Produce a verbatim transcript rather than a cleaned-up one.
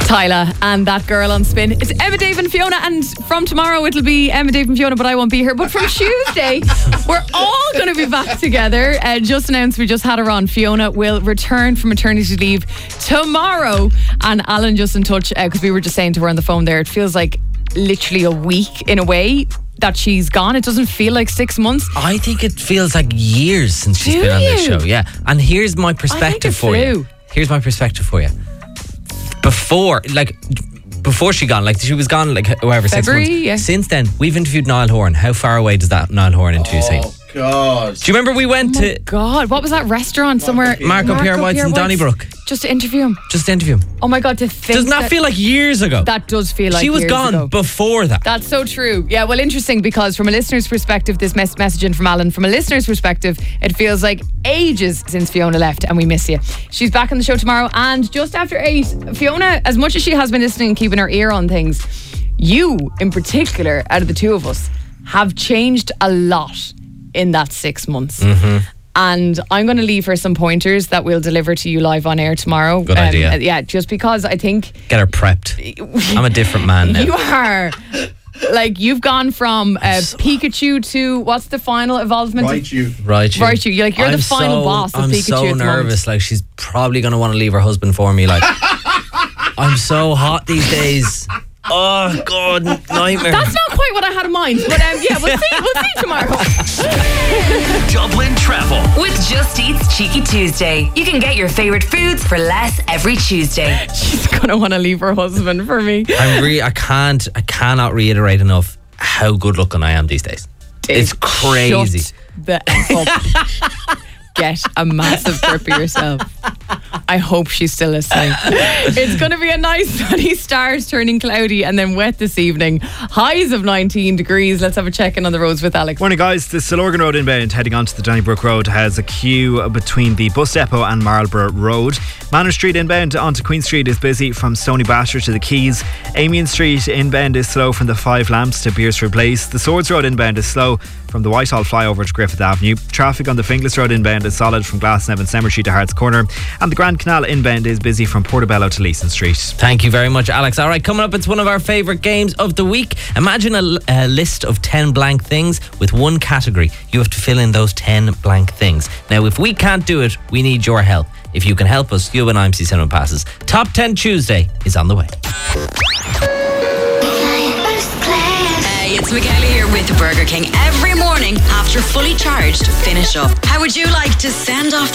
Tyler and That Girl on Spin. It's Emma, Dave and Fiona, and from tomorrow it'll be Emma, Dave and Fiona, but I won't be here. But from Tuesday, we're all going to be back together. Uh, just announced, we just had her on. Fiona will return from maternity leave tomorrow. And Alan just in touch, because uh, we were just saying to her on the phone there, it feels like literally a week in a way that she's gone. It doesn't feel like six months. I think it feels like years since she's Do been on you? this show. Yeah. And here's my perspective for flew. you. Here's my perspective for you. Before, like, before she gone, like she was gone, like however February, six months. yeah. Since then, we've interviewed Niall Horan. How far away does that Niall Horan interview seem? Oh, God. Do you remember we went Oh my to God, what was that restaurant somewhere? Marco Pierre White's in White's, Donnybrook? just to interview him. Just to interview him. Oh my God, to think Doesn't that, that feel like years ago? That does feel like she was years gone ago. before that. That's so true. Yeah, well, interesting, because from a listener's perspective, this mes- message in from Alan, from a listener's perspective, it feels like ages since Fiona left, and we miss you. She's back on the show tomorrow, and just after eight, Fiona, as much as she has been listening and keeping her ear on things, you in particular, out of the two of us, have changed a lot in that six months. Mm-hmm. And I'm going to leave her some pointers that we'll deliver to you live on air tomorrow. Good Um, idea. Yeah, just because I think Get her prepped. I'm a different man now. you are. Like, you've gone from uh, so- Pikachu to what's the final evolvement? Right, you. Right, you. Right, you. You're like, you're the I'm final so, boss of I'm Pikachu so at the moment. nervous. Like, she's probably going to want to leave her husband for me. Like, I'm so hot these days. Oh, God, nightmare. That's not quite what I had in mind, but um, yeah, we'll see. We'll see tomorrow. Dublin Travel. With Just Eat's Cheeky Tuesday. You can get your favourite foods for less every Tuesday. She's gonna want to leave her husband for me. I'm re- I can't, I cannot reiterate enough how good looking I am these days. It's crazy. Shut the F up. Get a massive grip of yourself. I hope she's still listening. It's going to be a nice sunny start, turning cloudy and then wet this evening. Highs of nineteen degrees. Let's have a check in on the roads with Alex. Morning, guys. The Silorgan Road inbound heading onto the Donnybrook Road has a queue between the bus depot and Marlborough Road. Manor Street inbound onto Queen Street is busy from Stony Batter to the Quays. Amiens Street inbound is slow from the Five Lamps to Beersford Place. The Swords Road inbound is slow from the Whitehall flyover to Griffith Avenue. Traffic on the Finglas Road inbound is solid from Glasnevin Cemetery to Harts Corner. And the Grand Canal inbound is busy from Portobello to Leeson Street. Thank you very much, Alex. All right, coming up, it's one of our favourite games of the week. Imagine a, a list of ten blank things with one category. You have to fill in those ten blank things. Now, if we can't do it, we need your help. If you can help us, you and I M C Cinema Passes. Top ten Tuesday is on the way. Hey, it's Michaela here with Burger King every morning after Fully Charged finish up. How would you like to send off the